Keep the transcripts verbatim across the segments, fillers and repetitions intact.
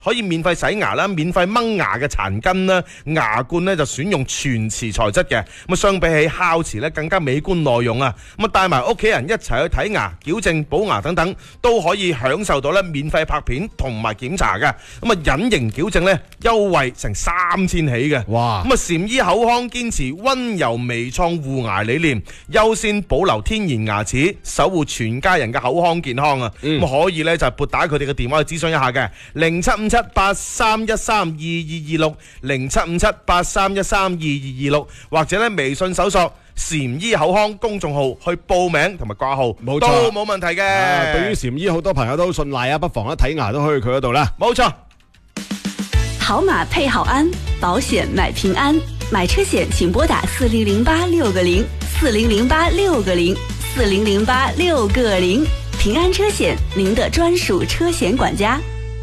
可以免費洗牙啦，免費掹牙嘅殘根啦，牙冠咧就選用全瓷材質嘅，咁啊相比起烤瓷咧更加美觀耐用啊！咁啊帶埋屋企人一齊去睇牙、矯正、補牙等等，都可以享受到咧免費拍片同埋檢查嘅。咁啊隱形矯正咧優惠成三千起嘅。 哇！ 咁啊禪醫口腔堅持溫柔微創護牙理念，優先保留天然牙齒，守護全家人嘅口腔健康啊！咁、嗯、可以咧就撥打佢哋嘅電話去諮詢一下嘅，零七五七八三一三二二二六，零七五七八三一三二二二六，或者咧微信搜索禪醫口腔公眾號去報名同埋掛號，冇錯，都冇問題嘅、啊。 對於禪醫好多朋友都好信賴啊，不妨一睇牙都可以去佢嗰度啦。 冇錯。 好馬配好鞍，保險買平安。買車險請撥打四零零八六個零，四零零八六個零，四零零八六個零。平安車險，您的專屬車險管家。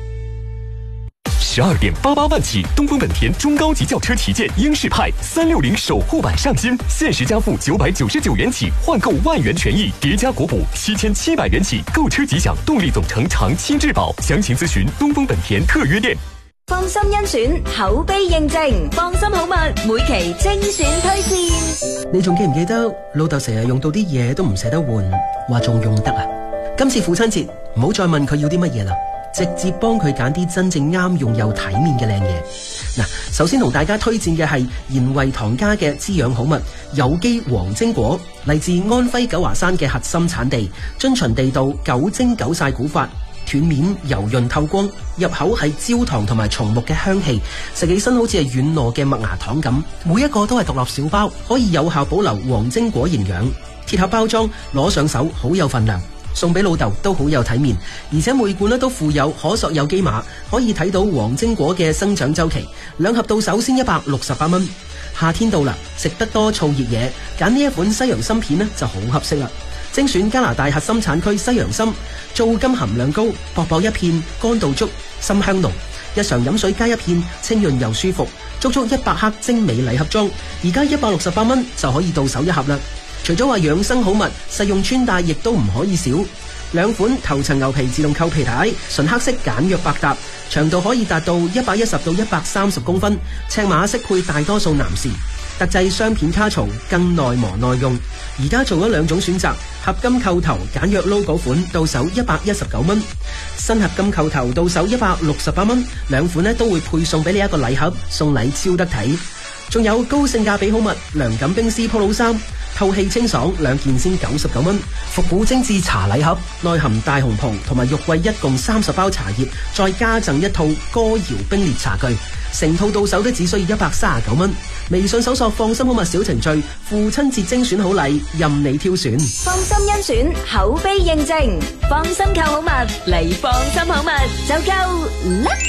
十二點八八萬起，東風本田中高級轎車旗艦英仕派三六零守護版上新，限時加付九百九十九元起，換購萬元權益，疊加國補七千七百元起，購車即享動力總成長期質保。詳情諮詢東風本田特約店。 放心甄選，口碑認證，放心好物，每期精選推薦。 你仲記唔記得老豆成日用到啲嘢都唔捨得換，話仲用得啊？今次父親節唔好再問佢要啲乜嘢啦，直接幫佢揀啲真正啱用又體面嘅靚嘢。嗱，首先同大家推薦嘅係賢惠堂家嘅滋養好物有機黃精果，嚟自安徽九華山嘅核心產地，遵循地道九蒸九曬古法，斷面油潤透光，入口係焦糖同埋松木嘅香氣，食起身好似係軟糯嘅麥芽糖咁。每一個都係獨立小包，可以有效保留黃精果營養。鐵盒包裝，攞上手好有份量，送俾老豆都好有體面。而且每罐咧都附有可塑有機碼，可以睇到黃精果嘅生長周期。兩盒到手先一百六十八蚊。夏天到啦，食得多燥熱嘢，揀呢一款西洋參片呢就好合適啦。精選加拿大核心產區西洋參，皂苷含量高，薄薄一片，乾度足，參香濃。日常飲水加一片，清潤又舒服。足足一百克精美禮盒裝，而家一百六十八蚊就可以到手一盒啦。除咗話養生好物，實用穿戴亦都唔可以少。兩款頭層牛皮自動扣皮帶，純黑色簡約百搭，長度可以達到一百一十到一百三十公分，尺碼適配大多數男士。特製雙片卡槽，更耐磨耐用。而家做咗兩種選擇，合金扣頭簡約 logo 款到手一百一十九蚊，新合金扣頭到手一百六十八蚊。兩款呢都會配送俾你一個禮盒，送禮超得體。仲有高性價比好物，涼感冰絲 polo 衫，透氣清爽，兩件先九十九蚊。復古精緻茶禮盒，內含大紅袍同埋肉桂一共三十包茶葉，再加贈一套歌謠冰烈茶具，成套到手都只需要一百三十九蚊。微信搜索放心好物小程序，父親節精選好禮，任你挑選。 放心甄選，口碑認證，放心購好物嚟，放心好物就夠啦。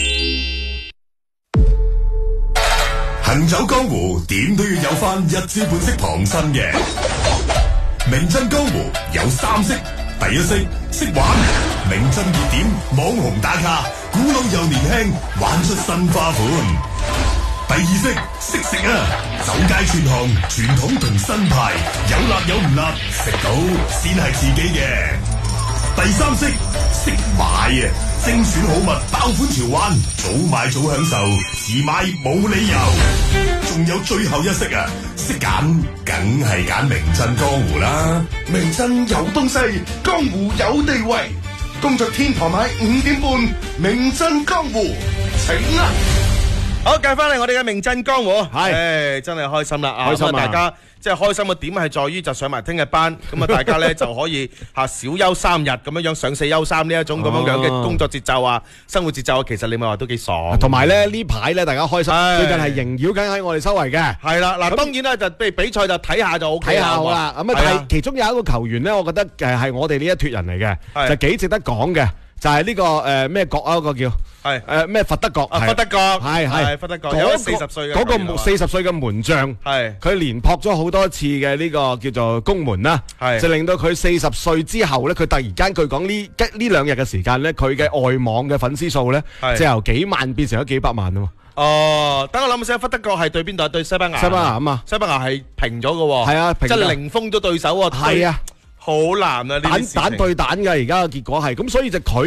行走江湖，點都要有翻一知半識旁身嘅。名震江湖有三識，第一識識玩，名震熱點，網紅打卡，古老又年輕，玩出新花款。第二識識食啊，走街串巷，傳統同新派，有辣有唔辣，食到先係自己嘅。第三識識買啊，精選好物，爆款潮玩，早買早享受，遲買冇理由。仲有最後一識啊，識揀，梗係揀名震江湖啦。名震有東西，江湖有地位。工作天台買五點半，名震江湖，請啦！ 好，繼翻嚟我哋嘅名震江湖， 係， 誒，真係開心啦！ 開心啊！ 大家即係開心嘅點係在於就上埋聽日班，咁啊大家咧就可以嚇少休三日咁樣樣，上四休三呢一種咁樣樣嘅工作節奏啊，生活節奏啊，其實你咪話都幾爽。同埋咧呢排咧大家開心，最近係縈繞緊喺我哋周圍嘅。係啦，嗱當然啦，就譬如比賽就睇下就 O K 啦。睇下好啦，咁啊但係其中有一個球員咧，我覺得誒係我哋呢一脱人嚟嘅，就幾值得講嘅。就係呢個誒咩國啊，嗰個叫係誒咩佛德國，佛德國係係佛德國有四十歲嘅嗰個四十歲嘅門將，係佢連撲咗好多次嘅呢個叫做攻門啦，係就令到佢四十歲之後咧，佢突然間據講呢呢兩日嘅時間咧，佢嘅外網嘅粉絲數咧，就由幾萬變成咗幾百萬啊嘛。哦，等我諗下先，佛德國係對邊度？對西班牙。西班牙啊嘛，西班牙係平咗嘅，係啊，即係零封咗對手喎。係啊。好難啊！蛋蛋對蛋嘅而家嘅結果係咁，所以就佢。